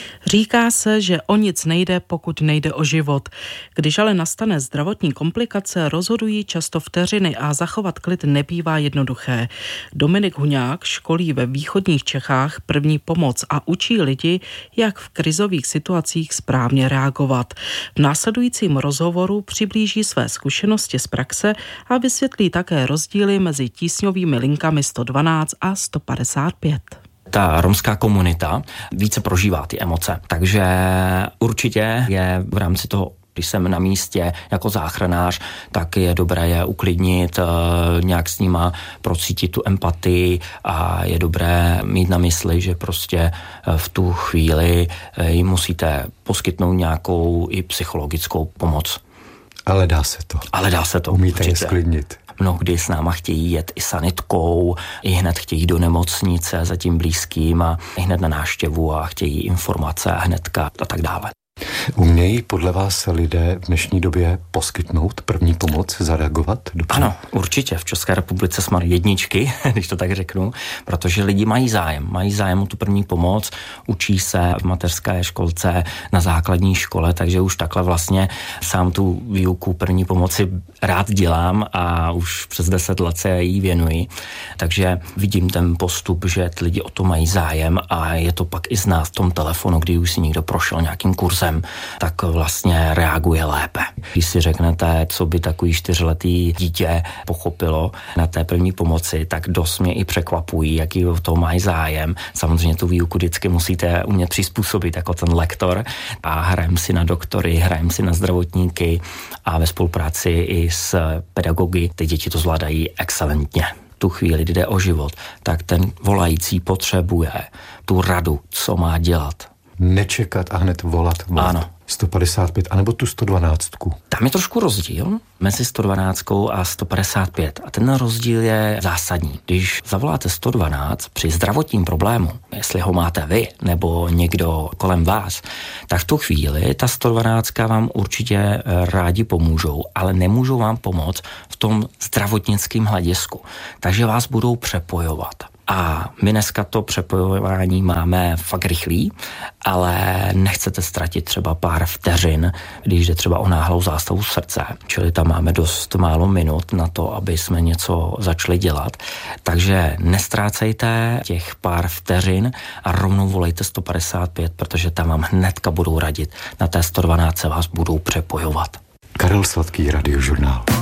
Říká se, že o nic nejde, pokud nejde o život. Když ale nastane zdravotní komplikace, rozhodují často vteřiny a zachovat klid nebývá jednoduché. Dominik Huňák školí ve východních Čechách první pomoc a učí lidi, jak v krizových situacích správně reagovat. V následujícím rozhovoru přiblíží své zkušenosti z praxe a vysvětlí také rozdíly mezi tísňovými linkami 112 a 155. Ta romská komunita více prožívá ty emoce, takže určitě je v rámci toho, když jsem na místě jako záchranář, tak je dobré je uklidnit, nějak s nima procítit tu empatii a je dobré mít na mysli, že prostě v tu chvíli jim musíte poskytnout nějakou i psychologickou pomoc. Ale dá se to. Umíte je sklidnit. Mnohdy s náma chtějí jet i sanitkou, i hned chtějí do nemocnice za tím blízkým a i hned na návštěvu a chtějí informace hnedka a tak dále. Umějí podle vás lidé v dnešní době poskytnout první pomoc, zareagovat? Dobře? Ano, určitě. V České republice jsme jedničky, když to tak řeknu, protože lidi mají zájem o tu první pomoc, učí se v mateřské školce, na základní škole, takže už takhle vlastně sám tu výuku první pomoci rád dělám a už přes 10 let se jí věnuji. Takže vidím ten postup, že ty lidi o to mají zájem a je to pak i znát v tom telefonu, kdy už si někdo prošel nějakým kurzem, tak vlastně reaguje lépe. Když si řeknete, co by takový 4letý dítě pochopilo na té první pomoci, tak dost mě i překvapují, jaký o to mají zájem. Samozřejmě tu výuku vždycky musíte umět přizpůsobit jako ten lektor a hrajeme si na doktory, hrajeme si na zdravotníky a ve spolupráci i s pedagogy ty děti to zvládají excelentně. Tu chvíli, kdy jde o život, tak ten volající potřebuje tu radu, co má dělat. Nečekat a hned volat. Ano. 155, anebo tu 112. Tam je trošku rozdíl mezi 112 a 155 a ten rozdíl je zásadní. Když zavoláte 112 při zdravotním problému, jestli ho máte vy nebo někdo kolem vás, tak v tu chvíli ta 112 vám určitě rádi pomůžou, ale nemůžou vám pomoct v tom zdravotnickém hledisku. Takže vás budou přepojovat. A my dneska to přepojování máme fakt rychlý, ale nechcete ztratit třeba pár vteřin, když jde třeba o náhlou zástavu srdce. Čili tam máme dost málo minut na to, aby jsme něco začali dělat. Takže nestrácejte těch pár vteřin a rovnou volejte 155, protože tam vám hnedka budou radit. Na té 112 vás budou přepojovat. Karel Sladký, Radiožurnál.